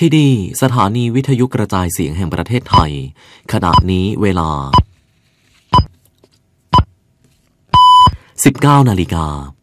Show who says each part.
Speaker 1: ที่นี่สถานีวิทยุกระจายเสียงแห่งประเทศไทยขณะนี้เวลา 19 นาฬิกา